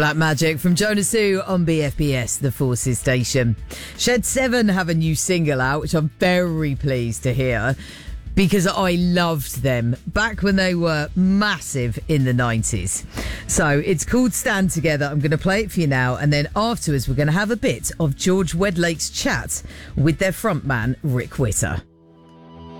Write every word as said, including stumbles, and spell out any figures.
Black Magic from Jonas Sue on B F B S, the Forces station. Shed seven have a new single out, which I'm very pleased to hear, because I loved them back when they were massive in the nineties. So it's called Stand Together. I'm going to play it for you now, and then afterwards we're going to have a bit of George Wedlake's chat with their frontman, Rick Witter.